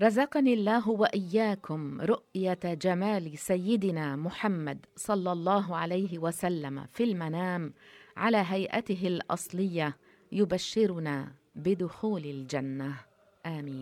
رزقني الله وإياكم رؤية جمال سيدنا محمد صلى الله عليه وسلم في المنام على هيئته الأصلية، يبشرنا بدخول الجنة. آمين.